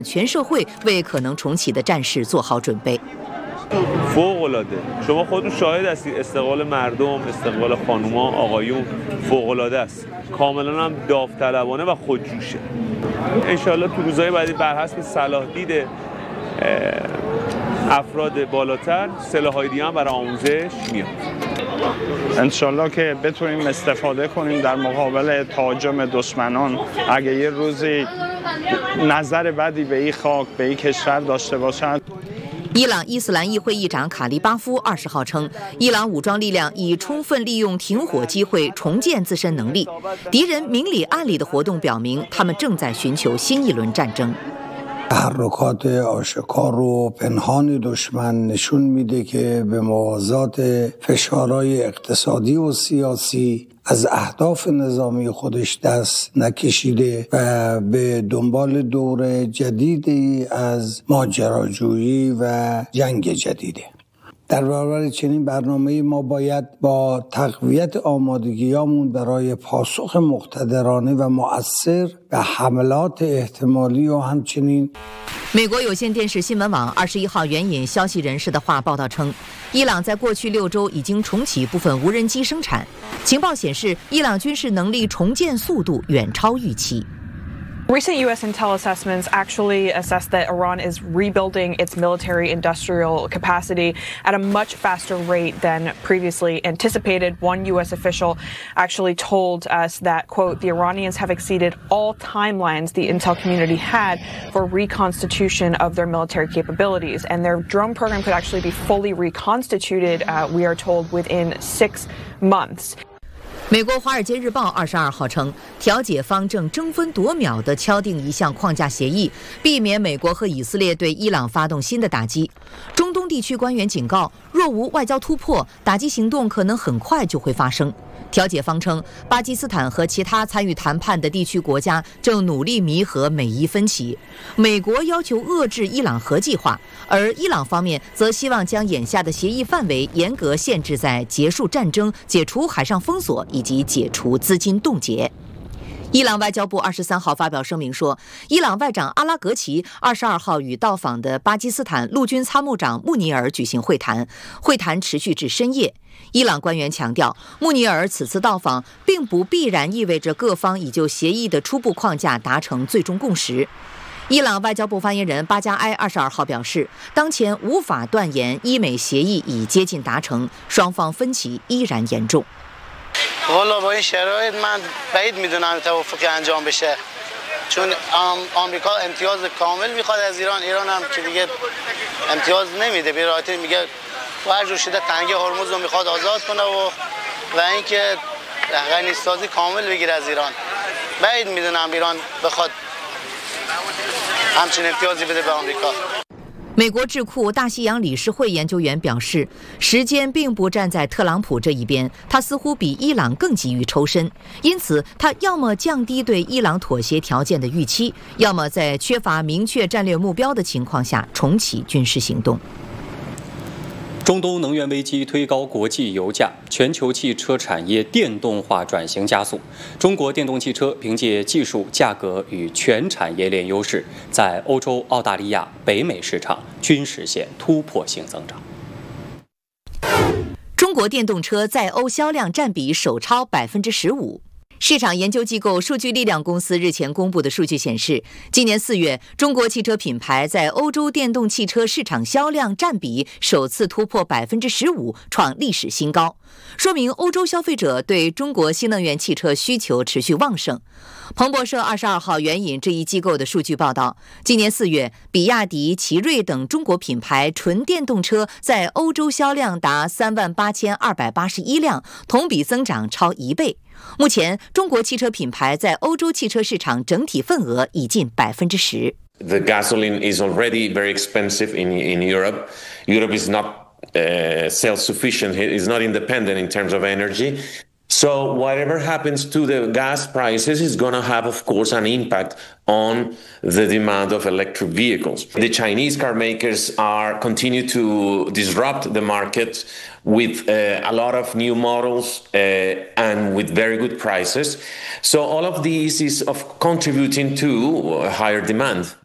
全社会为可能重启的战事做好准备。 فوق‌العاده شما خودتون شاهد هستید استقبال مردم استقبال خانوما آقایون فوق‌العاده است کاملا هم داوطلبانه و خودجوشه ان شاءالله تو روزهای بعدی بر حسب صلاح دید افراد بالاتر سلاح‌های دیگه هم برای آموزش میاد انشالله که بتونیم استفاده کنیم در مقابل تهاجم دشمنان اگه یه روزی نظر بدی به این خاک به این کشور داشته باشند。 伊朗伊斯兰议会议长卡利巴夫20号称，伊朗武装力量已充分利用停火机会重建自身能力。敌人明里暗里的活动表明，他们正在寻求新一轮战争。 تحرکات آشکار و پنهان دشمن نشون میده که به موازات فشارهای اقتصادی و سیاسی از اهداف نظامی خودش دست نکشیده و به دنبال دور جدیدی از ماجراجویی و جنگ جدیده. در برابر چنین برنامه‌ای ما باید با تقویت آمادگیامون برای پاسخ مقتدرانه و مؤثر به حملات احتمالی و همچنین 美国有线电视新闻网21号援引消息人士的话报道称，伊朗在过去6周已经重启部分无人机生产。情报显示，伊朗军事能力重建速度远超预期。 Recent U.S. intel assessments actually assess that Iran is rebuilding its military-industrial capacity at a much faster rate than previously anticipated. One U.S. official actually told us that, quote, the Iranians have exceeded all timelines the intel community had for reconstitution of their military capabilities, and their drone program could actually be fully reconstituted, we are told, within 6 months. 美国《华尔街日报》22号称，调解方正争分夺秒地敲定一项框架协议，避免美国和以色列对伊朗发动新的打击。中东地区官员警告，若无外交突破，打击行动可能很快就会发生。调解方称，巴基斯坦和其他参与谈判的地区国家正努力弥合美伊分歧。美国要求遏制伊朗核计划，而伊朗方面则希望将眼下的协议范围严格限制在结束战争、解除海上封锁以及解除资金冻结。伊朗外交部23号发表声明说，伊朗外长阿拉格齐22号与到访的巴基斯坦陆军参谋长穆尼尔举行会谈，会谈持续至深夜。伊朗官员强调，穆尼尔此次到访并不必然意味着各方已就协议的初步框架达成最终共识。伊朗外交部发言人巴加埃22号表示，当前无法断言伊美协议已接近达成，双方分歧依然严重。 والا با این شرایط من بعید میدونم توافقی انجام بشه چون آمریکا امتیاز کامل میخواد از ایران هم که دیگه امتیاز نمیده به راحتی میگه هر جور شده تنگه هرمز رو میخواد آزاد کنه و اینکه غنیسازی کامل بگیره از ایران بعید میدونم ایران بخواد همچین امتیازی بده به آمریکا。 美国智库大西洋理事会研究员表示，时间并不站在特朗普这一边，他似乎比伊朗更急于抽身，因此他要么降低对伊朗妥协条件的预期，要么在缺乏明确战略目标的情况下重启军事行动。 中东能源危机推高国际油价，全球汽车产业电动化转型加速。中国电动汽车凭借技术、价格与全产业链优势，在欧洲、澳大利亚、北美市场均实现突破性增长。 中国电动车在欧销量占比首超15%。市场研究机构数据力量公司日前公布的数据显示，今年4月，中国汽车品牌在欧洲电动汽车市场销量占比首次突破15%，创历史新高，说明欧洲消费者对中国新能源汽车需求持续旺盛。彭博社22号援引这一机构的数据报道，今年4月，比亚迪、奇瑞等中国品牌纯电动车在欧洲销量达38281辆，同比增长超1倍。目前，中国汽车品牌在欧洲汽车市场整体份额已近10%。 The gasoline is already very expensive in Europe. Europe is not self-sufficient. It is not independent in terms of energy. So whatever happens to the gas prices is going to have, of course, an impact on the demand of electric vehicles. The Chinese car makers continue to disrupt the market with a lot of new models and with very good prices. So all of these is contributing to higher demand.